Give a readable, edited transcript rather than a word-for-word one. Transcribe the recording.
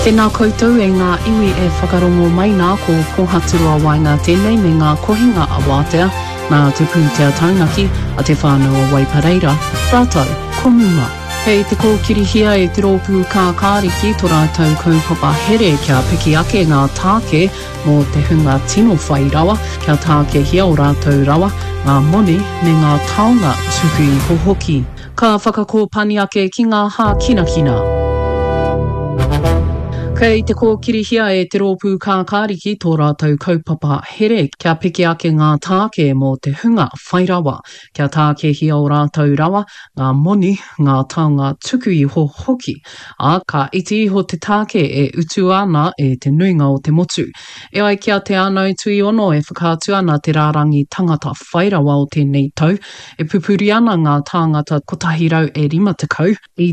Tēnā koutou e ngā iwi e whakarongo mai nā ko Pōhaturua Wainga tēnei me ngā kohinga a Wātea, nā te pūtea taungaki a te whānau Waipareira. Rātou, konua. Hei te kōkirihia e te rōpū kā kāriki tō rātou kaupapa here kia piki ake ngā tāke mō te hunga tino whai rawa, kia tāke hia o rātou rawa, ngā moni me ngā taonga tuku I hohoki. Ka whakakōpani ake ki ngā hā kinakina. Kei te kōkirihia e te rōpū kā kāriki tō rātou kaupapa here kia piki ake ngā tāke mō te hunga whai rawa. Kia tāke hia o rātou rawa, ngā moni, ngā taonga tuku I hohoki. A ka iti iho te tāke e utu ana e te nuinga o te motu. E ai kia te anau tui ono e whakātu ana te rārangi tangata whai rawa o tēnei tau. E pupuri ana ngā tāngata kotahirau e 50 I